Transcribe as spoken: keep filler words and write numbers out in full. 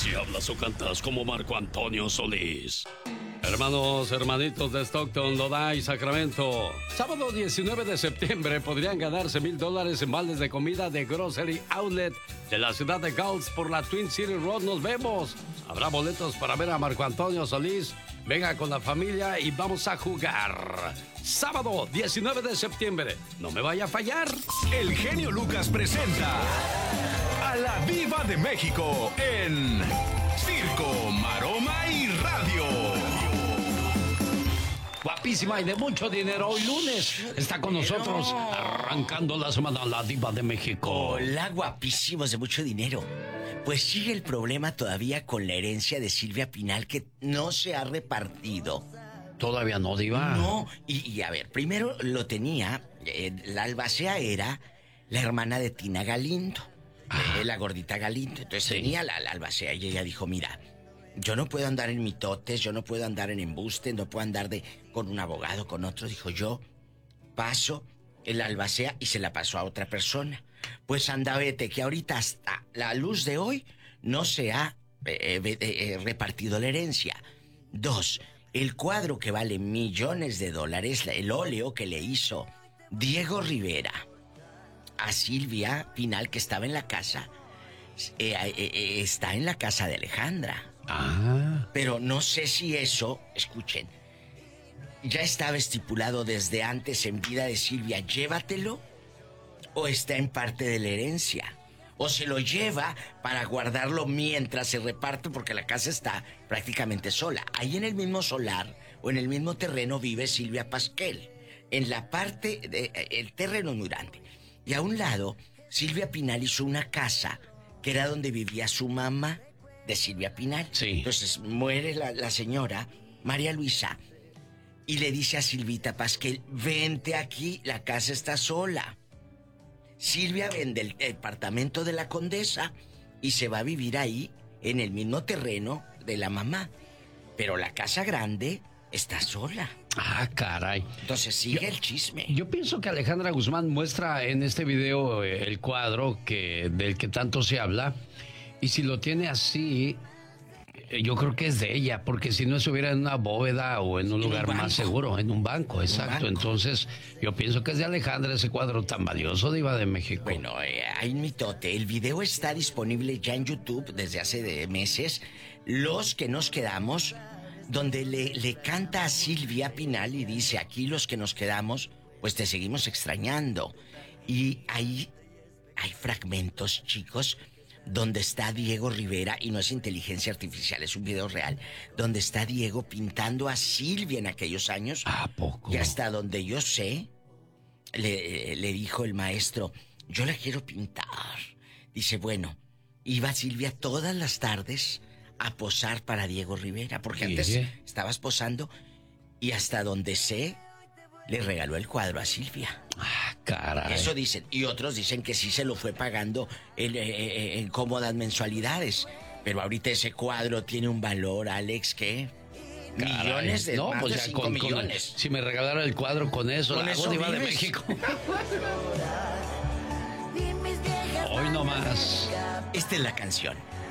Si hablas o cantas como Marco Antonio Solís. Hermanos, hermanitos de Stockton, Lodi y Sacramento. Sábado diecinueve de septiembre podrían ganarse mil dólares en vales de comida de Grocery Outlet de la ciudad de Gulch por la Twin City Road. Nos vemos. Habrá boletos para ver a Marco Antonio Solís. Venga con la familia y vamos a jugar. Sábado diecinueve de septiembre. No me vaya a fallar. El genio Lucas presenta a la Diva de México en Circo, Maroma y Radio. Guapísima y de mucho dinero. Hoy lunes está con nosotros arrancando la semana la Diva de México. Hola, guapísimos de mucho dinero. Pues sigue el problema todavía con la herencia de Silvia Pinal que no se ha repartido. ¿Todavía no, Diva? No, y, y a ver, primero lo tenía, eh, la albacea era la hermana de Tina Galindo, eh, la gordita Galindo. Entonces sí. tenía la, la albacea y ella dijo, mira, yo no puedo andar en mitotes, yo no puedo andar en embuste, no puedo andar de con un abogado, con otro. Dijo, yo paso el albacea y se la pasó a otra persona. Pues anda, vete, que ahorita hasta la luz de hoy no se ha eh, eh, eh, repartido la herencia. Dos, el cuadro que vale millones de dólares, el óleo que le hizo Diego Rivera a Silvia Pinal, que estaba en la casa, eh, eh, eh, está en la casa de Alejandra. Ah. Pero no sé si eso, escuchen, ya estaba estipulado desde antes en vida de Silvia, llévatelo, o está en parte de la herencia, o se lo lleva para guardarlo mientras se reparte, porque la casa está prácticamente sola. Ahí en el mismo solar o en el mismo terreno vive Silvia Pasquel. En la parte, de, el terreno es muy grande. Y a un lado, Silvia Pinal hizo una casa que era donde vivía su mamá de Silvia Pinal. Sí. Entonces muere la, la señora María Luisa y le dice a Silvita Pasquel, vente aquí, la casa está sola. Silvia vende el departamento de la Condesa y se va a vivir ahí, en el mismo terreno de la mamá. Pero la casa grande está sola. Ah, caray. Entonces sigue yo, el chisme. Yo pienso que Alejandra Guzmán muestra en este video el cuadro que, del que tanto se habla. Y si lo tiene así, yo creo que es de ella, porque si no estuviera en una bóveda o en un en lugar un más seguro, en un banco, exacto. Un banco. Entonces, yo pienso que es de Alejandra ese cuadro tan valioso, Diva de México. Bueno, eh, hay un mitote. El video está disponible ya en YouTube desde hace de meses. Los que nos quedamos, donde le, le canta a Silvia Pinal y dice, aquí los que nos quedamos, pues te seguimos extrañando. Y ahí hay fragmentos, chicos, donde está Diego Rivera, y no es inteligencia artificial, es un video real, donde está Diego pintando a Silvia en aquellos años. ¿A poco? Y hasta donde yo sé, le, le dijo el maestro, yo la quiero pintar. Dice, bueno, iba Silvia todas las tardes a posar para Diego Rivera, porque ¿sí? antes estabas posando, y hasta donde sé, le regaló el cuadro a Silvia. Ah, caray. Eso dicen. Y otros dicen que sí se lo fue pagando en, en, en cómodas mensualidades. Pero ahorita ese cuadro tiene un valor, Alex, ¿qué? Caray. Millones de, no, más pues de ya cinco con, millones. Con, si me regalaron el cuadro con eso, con la eso Diva de vives. México. Hoy no más. Esta es la canción.